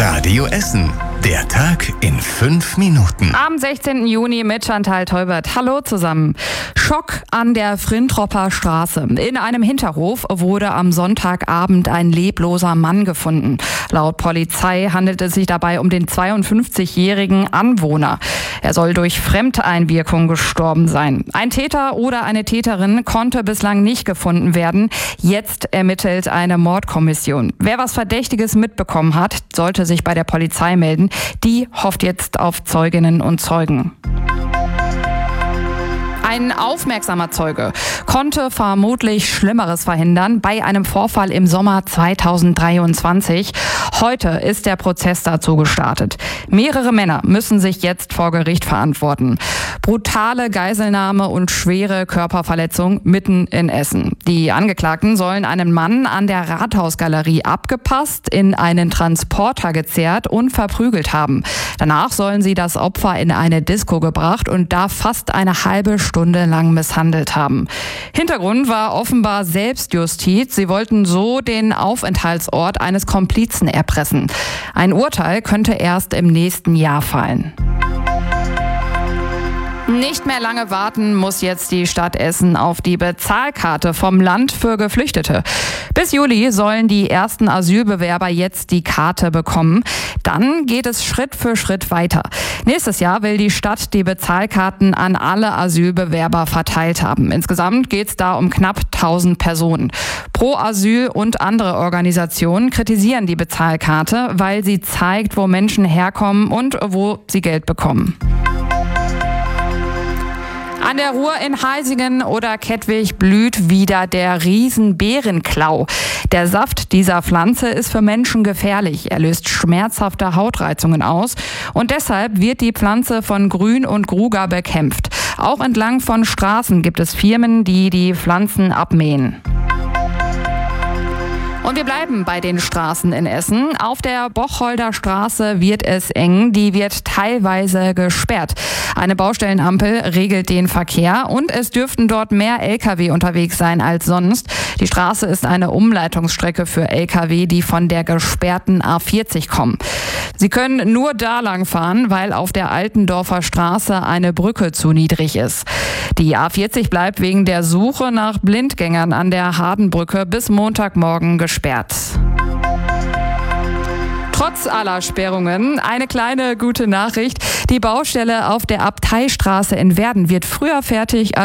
Radio Essen. Der Tag in 5 Minuten. Am 16. Juni mit Chantal Teubert. Hallo zusammen. Schock an der Frintropper Straße. In einem Hinterhof wurde am Sonntagabend ein lebloser Mann gefunden. Laut Polizei handelt es sich dabei um den 52-jährigen Anwohner. Er soll durch Fremdeinwirkung gestorben sein. Ein Täter oder eine Täterin konnte bislang nicht gefunden werden. Jetzt ermittelt eine Mordkommission. Wer was Verdächtiges mitbekommen hat, sollte sich bei der Polizei melden. Die hofft jetzt auf Zeuginnen und Zeugen. Ein aufmerksamer Zeuge konnte vermutlich Schlimmeres verhindern bei einem Vorfall im Sommer 2023. Heute ist der Prozess dazu gestartet. Mehrere Männer müssen sich jetzt vor Gericht verantworten. Brutale Geiselnahme und schwere Körperverletzung mitten in Essen. Die Angeklagten sollen einen Mann an der Rathausgalerie abgepasst, in einen Transporter gezerrt und verprügelt haben. Danach sollen sie das Opfer in eine Disco gebracht und da fast eine halbe Stunde lang misshandelt haben. Hintergrund war offenbar Selbstjustiz. Sie wollten so den Aufenthaltsort eines Komplizen erpressen. Ein Urteil könnte erst im nächsten Jahr fallen. Nicht mehr lange warten muss jetzt die Stadt Essen auf die Bezahlkarte vom Land für Geflüchtete. Bis Juli sollen die ersten Asylbewerber jetzt die Karte bekommen. Dann geht es Schritt für Schritt weiter. Nächstes Jahr will die Stadt die Bezahlkarten an alle Asylbewerber verteilt haben. Insgesamt geht es da um knapp 1000 Personen. Pro Asyl und andere Organisationen kritisieren die Bezahlkarte, weil sie zeigt, wo Menschen herkommen und wo sie Geld bekommen. An der Ruhr in Heisingen oder Kettwig blüht wieder der Riesenbeerenklau. Der Saft dieser Pflanze ist für Menschen gefährlich. Er löst schmerzhafte Hautreizungen aus und deshalb wird die Pflanze von Grün und Gruger bekämpft. Auch entlang von Straßen gibt es Firmen, die die Pflanzen abmähen. Und wir bleiben bei den Straßen in Essen. Auf der Bocholder Straße wird es eng. Die wird teilweise gesperrt. Eine Baustellenampel regelt den Verkehr und es dürften dort mehr Lkw unterwegs sein als sonst. Die Straße ist eine Umleitungsstrecke für Lkw, die von der gesperrten A40 kommen. Sie können nur da lang fahren, weil auf der Altendorfer Straße eine Brücke zu niedrig ist. Die A40 bleibt wegen der Suche nach Blindgängern an der Hardenbrücke bis Montagmorgen gesperrt. Trotz aller Sperrungen eine kleine gute Nachricht. Die Baustelle auf der Abteistraße in Werden wird früher fertig